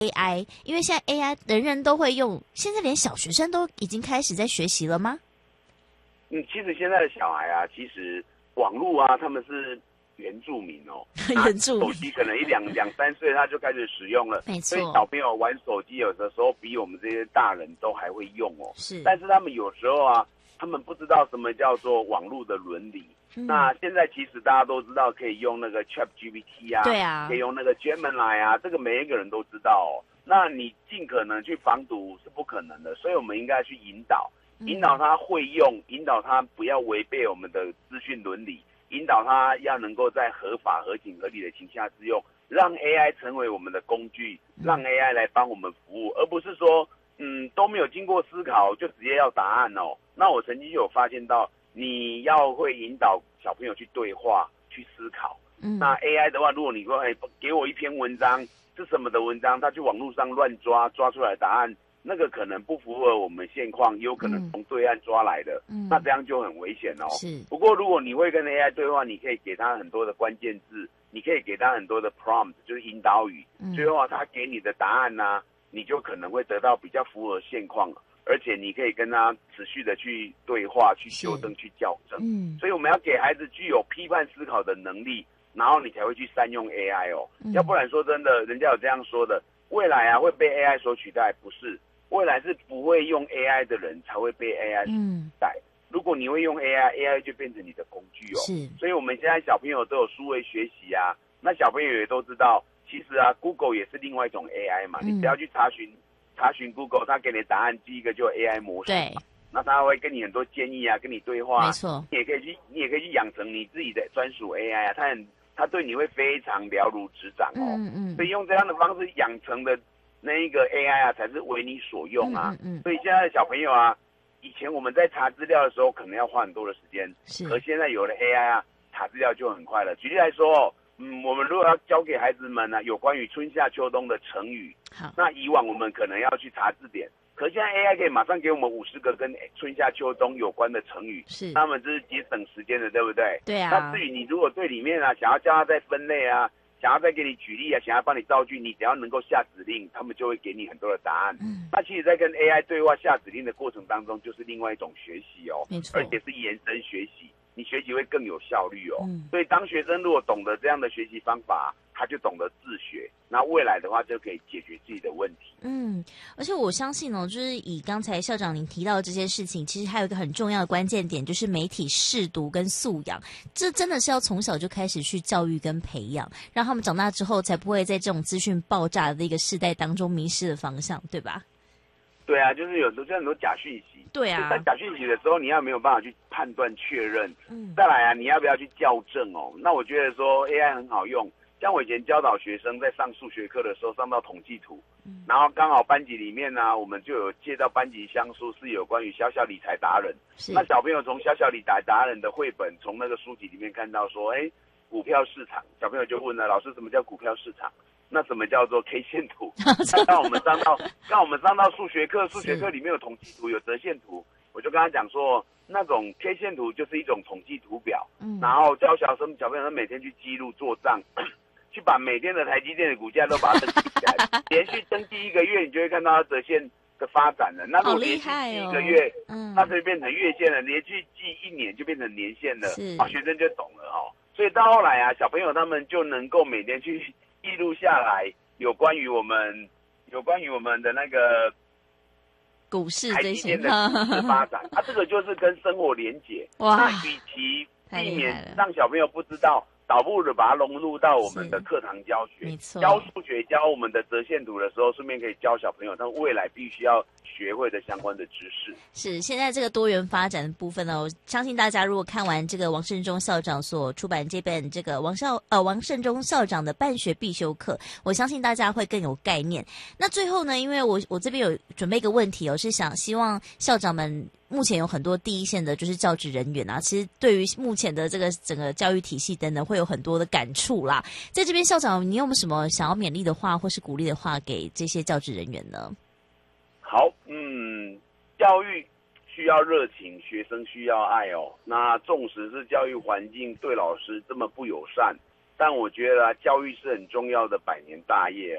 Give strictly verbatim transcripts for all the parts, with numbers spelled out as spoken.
A I， 因为现在 A I 人人都会用，现在连小学生都已经开始在学习了吗？ 嗯，其实现在的小孩啊，其实网络啊，他们是原住民哦， 原住民手机可能一两两三岁他就开始使用了， 没错， 所以小朋友玩手机有的时候比我们这些大人都还会用哦。 是， 但是他们有时候啊，他们不知道什么叫做网络的伦理。嗯、那现在其实大家都知道可以用那个 ChatGPT 啊， 对啊， 可以用那个 Gemini 啊，这个每一个人都知道哦。那你尽可能去防堵是不可能的，所以我们应该去引导，引导他会用，引导他不要违背我们的资讯伦理，引导他要能够在合法、合情、合理的情下之用，让 A I 成为我们的工具，让 A I 来帮我们服务，而不是说嗯都没有经过思考就直接要答案哦。那我曾经有发现到，你要会引导小朋友去对话、去思考。嗯、那 A I 的话，如果你说哎给我一篇文章是什么的文章，他去网络上乱抓抓出来的答案，那个可能不符合我们现况，也有可能从对岸抓来的，嗯、那这样就很危险哦。 是。 不过如果你会跟 A I 对话，你可以给他很多的关键字，你可以给他很多的 prompt， 就是引导语，嗯、最后啊，他给你的答案呢、啊，你就可能会得到比较符合现况，而且你可以跟他持续的去对话、去修正、去校正。嗯。所以我们要给孩子具有批判思考的能力，然后你才会去善用 A I 哦。嗯、要不然说真的，人家有这样说的，未来啊会被 A I 所取代，不是。未来是不会用 A I 的人才会被 A I 取代。嗯、如果你会用 A I，A I 就变成你的工具哦。 是。所以我们现在小朋友都有数位学习啊，那小朋友也都知道，其实啊 ，Google 也是另外一种 A I 嘛。嗯、你只要去查询查询 Google， 它给你的答案第一个就 A I 模式。 对。 那他会跟你很多建议啊，跟你对话。 没错。 你也可以去，你也可以去养成你自己的专属 A I 啊，他很他对你会非常了如指掌哦。嗯嗯。所以用这样的方式养成的。那一个 A I 啊，才是为你所用啊。嗯嗯嗯。所以现在的小朋友啊，以前我们在查资料的时候，可能要花很多的时间。是。可现在有了 A I 啊，查资料就很快了。举例来说，嗯，我们如果要教给孩子们呢、啊，有关于春夏秋冬的成语，好，那以往我们可能要去查字典，可现在 A I 可以马上给我们五十个跟春夏秋冬有关的成语，是，那么这是节省时间的，对不对？ 对啊。 那至于你如果对里面啊，想要叫他再分类啊。想要再给你举例啊，想要帮你造句，你只要能够下指令，他们就会给你很多的答案。嗯，那其实，在跟 A I 对话下指令的过程当中，就是另外一种学习哦， 没错， 而且是延伸学习，你学习会更有效率哦。嗯，所以当学生如果懂得这样的学习方法，他就懂得自学，那未来的话就可以解决自己的问题。 嗯，而且我相信哦，就是以刚才校长您提到的这些事情，其实还有一个很重要的关键点，就是媒体识读跟素养，这真的是要从小就开始去教育跟培养，让他们长大之后才不会在这种资讯爆炸的一个时代当中迷失了方向，对吧？ 对啊，就是有时候很多假讯息。 对啊， 在假讯息的时候，你要没有办法去判断确认。嗯，再来啊，你要不要去校正哦？那我觉得说 A I 很好用。像我以前教导学生在上数学课的时候，上到统计图，嗯、然后刚好班级里面呢、啊，我们就有借到班级箱书，是有关于小小理财达人。那小朋友从小小理财达人的绘本，从那个书籍里面看到说，哎，股票市场，小朋友就问了老师，什么叫股票市场？那什么叫做 K 线图？那当我们上到，当我们上到数学课，数学课里面有统计图，有折线图，我就跟他讲说，那种 K 线图就是一种统计图表，嗯、然后教小生小朋友每天去记录做账。去把每天的台积电的股价都把它登记起来，连续登记一个月，你就会看到它折线的发展了。那如果连续记一个月，嗯，它就会变成月线了；连续记一年就变成年线了。是，啊，学生就懂了哦。所以到后来啊，小朋友他们就能够每天去记录下来有关于我们有关于我们的那个股市台积电的股市发展，啊，这个就是跟生活连结。哇，那与其避免让小朋友不知道。倒不如把它融入到我们的课堂教学，没错，教数学教我们的折线图的时候，顺便可以教小朋友他未来必须要学会的相关的知识。 是，现在这个多元发展的部分呢，我相信大家如果看完这个王胜忠校长所出版这本这个王校呃王胜忠校长的办学必修课，我相信大家会更有概念。那最后呢，因为我我这边有准备一个问题哦，是想希望校长们。目前有很多第一线的就是教职人员啊，其实对于目前的这个整个教育体系等等会有很多的感触啦。在这边校长，你有没有什么想要勉励的话或是鼓励的话给这些教职人员呢？ 好，嗯，教育需要热情，学生需要爱哦。那纵使是教育环境对老师这么不友善，但我觉得、啊、教育是很重要的百年大业哦。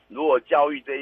如果教育这一